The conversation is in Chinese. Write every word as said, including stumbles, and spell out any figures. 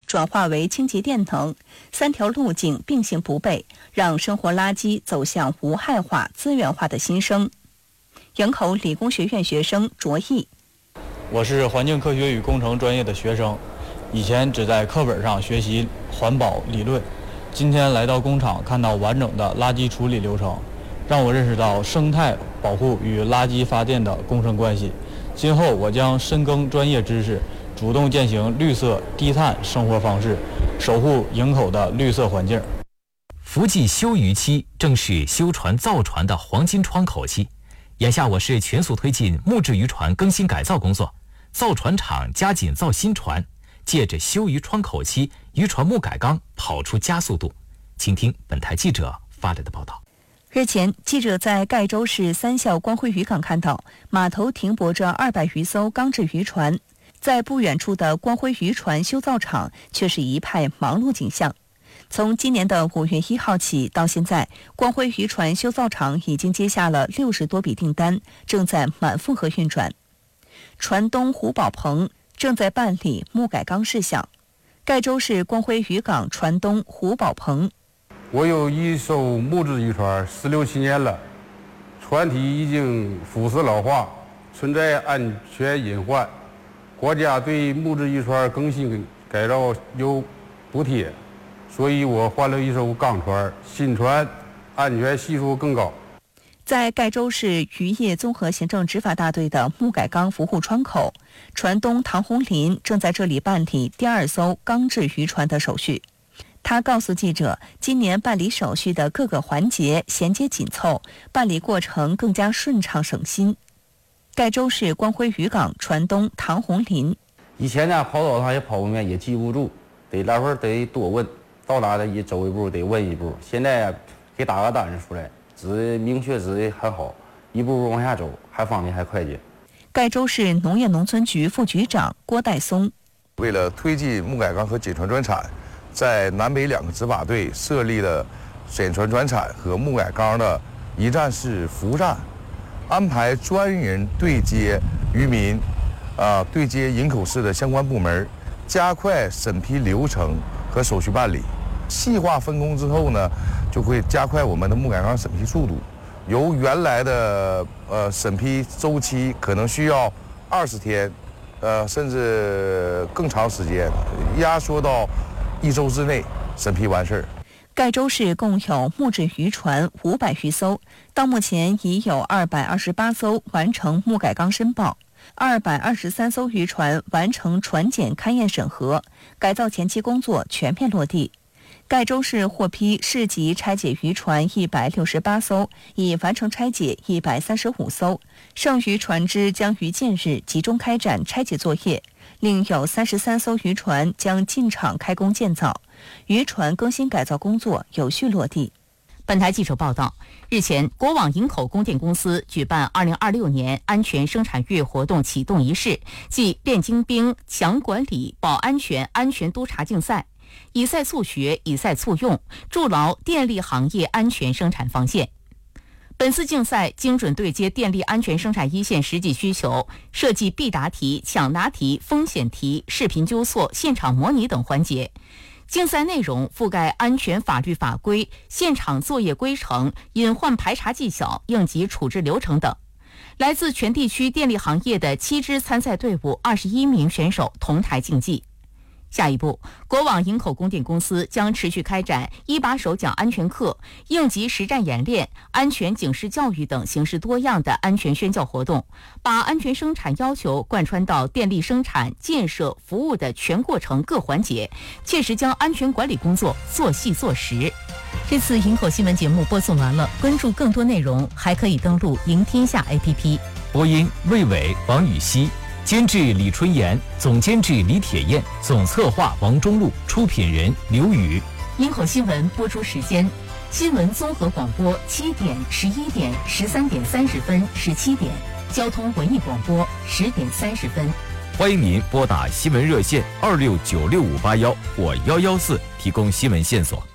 转化为清洁电能，三条路径并行不悖，让生活垃圾走向无害化、资源化的新生。营口理工学院学生卓毅， 我是环境科学与工程专业的学生，以前只在课本上学习环保理论，今天来到工厂看到完整的垃圾处理流程，让我认识到生态保护与垃圾发电的共生关系。今后我将深耕专业知识，主动践行绿色低碳生活方式，守护营口的绿色环境。 伏季休渔期正是修船造船的黄金窗口期，眼下我市全速推进木质渔船更新改造工作，造船厂加紧造新船，借着休渔窗口期，渔船木改钢跑出加速度。请听本台记者发来的报道。 日前，记者在盖州市三校光辉渔港看到码头停泊着二百余艘钢制渔船，在不远处的光辉渔船修造厂却是一派忙碌景象。从今年的五月一号起到现在，光辉渔船修造厂已经接下了六十多笔订单，正在满负荷运转。船东胡宝鹏正在办理木改钢事项。盖州市光辉渔港船东胡宝鹏， 我有一艘木质渔船，十六七年了，船体已经腐蚀老化，存在安全隐患。国家对木质渔船更新改造有补贴，所以我换了一艘钢船，新船安全系数更高。 在盖州市渔业综合行政执法大队的木改钢服务窗口，船东唐红林正在这里办理第二艘钢制渔船的手续。他告诉记者，今年办理手续的各个环节衔接紧凑，办理过程更加顺畅省心。盖州市光辉渔港船东唐红林， 以前呢跑道上也跑不明白，也记不住，得来回得多问，到哪的一走一步得问一步。现在给打个单子出来，指明确指的很好，一步步往下走，还方便还快捷。 盖州市农业农村局副局长郭代松， 为了推进木改钢和锦船专产，在南北两个执法队设立了锦船专产和木改钢的一站式服务站，安排专人对接渔民，啊，对接营口市的相关部门，加快审批流程和手续办理。细化分工之后呢，就会加快我们的木改钢审批速度，由原来的呃审批周期可能需要二十天，呃甚至更长时间，压缩到一周之内审批完事儿。 盖州市共有木质渔船五百余艘，到目前已有二百二十八艘完成木改钢申报，二百二十三艘渔船完成船检勘验审核，改造前期工作全面落地。盖州市获批市级拆解渔船一百六十八艘，已完成拆解一百三十五艘，剩余船只将于近日集中开展拆解作业。另有三十三艘渔船将进场开工建造，渔船更新改造工作有序落地。 本台记者报道，日前，国网营口供电公司举办二零二六年安全生产月活动启动仪式暨练精兵强管理保安全安全督查竞赛，以赛促学，以赛促用，筑牢电力行业安全生产防线。本次竞赛精准对接电力安全生产一线实际需求，设计必答题、抢答题、风险题、视频纠错、现场模拟等环节。竞赛内容覆盖安全法律法规、现场作业规程、隐患排查技巧、应急处置流程等。来自全地区电力行业的七支参赛队伍二十一名选手同台竞技。下一步，国网营口供电公司将持续开展一把手讲安全课、应急实战演练、安全警示教育等形式多样的安全宣教活动，把安全生产要求贯穿到电力生产、建设、服务的全过程各环节，切实将安全管理工作做细做实。这次营口新闻节目播送完了，关注更多内容还可以登录赢天下 A P P。 播音魏伟、王雨熙，监制李春妍，总监制李铁燕，总策划王中路，出品人刘宇。 营口新闻播出时间：新闻综合广播七点、十一点、十三点三十分、十七点；交通文艺广播十点三十分。 欢迎您拨打新闻热线二六九六五八幺或幺幺四提供新闻线索。